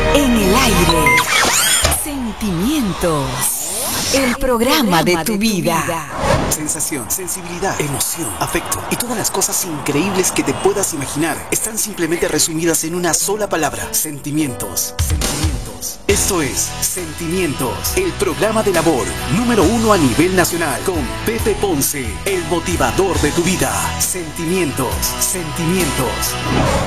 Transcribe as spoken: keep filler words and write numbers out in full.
En el aire. Sentimientos. El programa de tu vida. Sensación, sensibilidad, emoción, afecto y todas las cosas increíbles que te puedas imaginar están simplemente resumidas en una sola palabra: sentimientos. Sentimientos. Esto es Sentimientos, el programa del amor número uno a nivel nacional, con Pepe Ponce, el motivador de tu vida. Sentimientos, sentimientos.